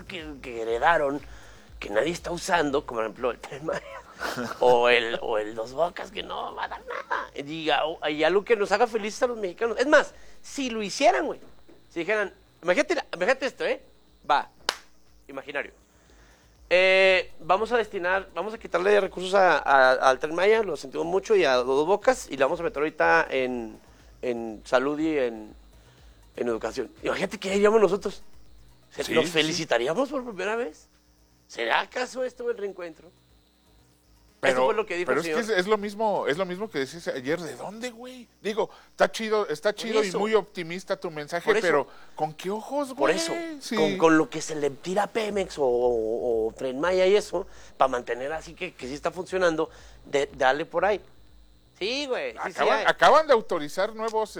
cosas que heredaron, que nadie está usando, como por ejemplo el Tren Maya, o el Dos Bocas, que no va a dar nada. Y algo que nos haga felices a los mexicanos. Es más, si lo hicieran, güey, si dijeran, imagínate esto, va, imaginario. Vamos a quitarle recursos al Tren Maya, lo sentimos mucho, y a Dos Bocas, y le vamos a meter ahorita en salud y en educación. Imagínate que haríamos nosotros. ¿Nos felicitaríamos por primera vez? ¿Será acaso esto el reencuentro? Eso fue lo que dijo el señor. Es que es lo mismo que decías ayer. ¿De dónde, güey? Digo, está chido y muy optimista tu mensaje, pero ¿con qué ojos, güey? Por eso, con lo que se le tira a Pemex o Tren Maya y eso, para mantener así que sí está funcionando, dale por ahí. Sí, güey. Acaban de autorizar nuevos,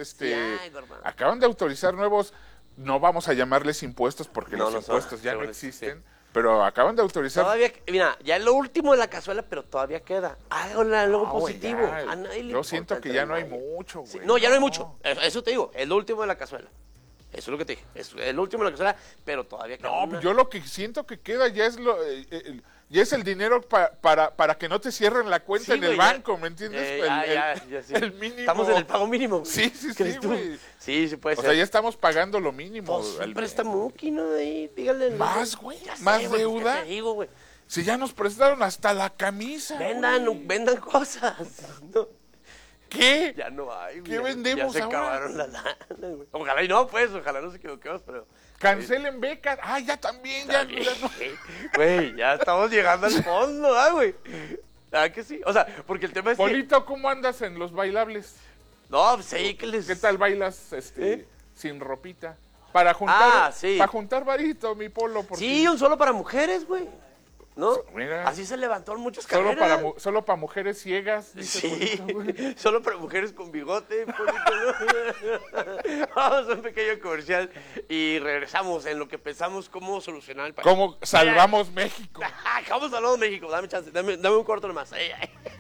no vamos a llamarles impuestos porque los impuestos ya no existen. Sí. Pero acaban de autorizar. Todavía, mira, ya es lo último de la cazuela, pero todavía queda. Háganle algo positivo. A nadie le yo siento que ya no hay mucho, güey. Sí, no, ya no hay mucho. Eso te digo, es lo último de la cazuela. Eso es lo que te dije. Es lo último de la cazuela, pero todavía queda. No, yo lo que siento que queda ya es ya es el dinero para que no te cierren la cuenta en el banco, ¿me entiendes? Sí. El mínimo. Estamos en el pago mínimo. Sí, güey. Sí, puede ser. O sea, ya estamos pagando lo mínimo. Pues el préstamuki, ¿no? Ahí, díganle. Más, güey. Más deuda. Te digo, güey. Si ya nos prestaron hasta la camisa. Vendan cosas. No. ¿Qué? Ya no hay, güey. ¿Qué vendemos ahora? Ya se acabaron la lana, güey. Ojalá y no, pues, ojalá nos equivoquemos, pero... Cancelen becas. Ya también. Ya no. Güey, ya estamos llegando al fondo, güey. ¿Ah, que sí? O sea, porque el tema es Polito, ¿cómo andas en los bailables? No, pues sí, que les... ¿Qué tal bailas sin ropita? Para juntar varito, mi Polo. Sí, un solo para mujeres, güey. ¿No? Mira, así se levantó muchas carreras. Solo para mujeres ciegas, dice sí, Polito, güey. Solo para mujeres con bigote, Polito, ¿no? Vamos a un pequeño comercial y regresamos en lo que pensamos cómo solucionar el país. ¿Cómo salvamos México? ¿Cómo salvamos México? Dame chance, dame un corto nomás.